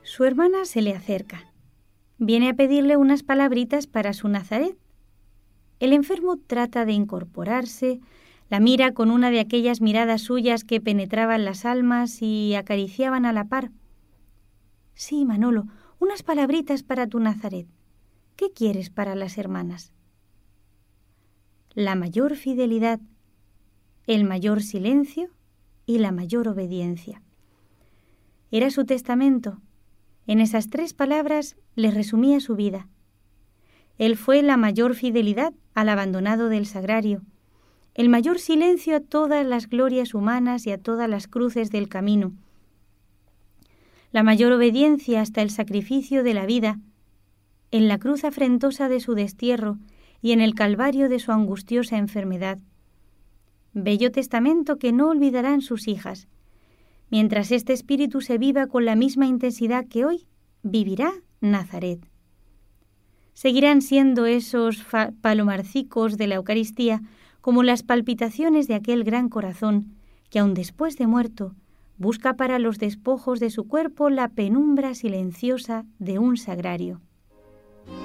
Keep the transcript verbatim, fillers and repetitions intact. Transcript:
Su hermana se le acerca. Viene a pedirle unas palabritas para su Nazaret. El enfermo trata de incorporarse, la mira con una de aquellas miradas suyas que penetraban las almas y acariciaban a la par. Sí, Manolo, unas palabritas para tu Nazaret. ¿Qué quieres para las hermanas? La mayor fidelidad, el mayor silencio y la mayor obediencia. Era su testamento. En esas tres palabras le resumía su vida. Él fue la mayor fidelidad al abandonado del sagrario, el mayor silencio a todas las glorias humanas y a todas las cruces del camino, la mayor obediencia hasta el sacrificio de la vida, en la cruz afrentosa de su destierro y en el calvario de su angustiosa enfermedad. Bello testamento que no olvidarán sus hijas. Mientras este espíritu se viva con la misma intensidad que hoy, vivirá Nazaret. Seguirán siendo esos fa- palomarcicos de la Eucaristía como las palpitaciones de aquel gran corazón que, aun después de muerto, busca para los despojos de su cuerpo la penumbra silenciosa de un sagrario.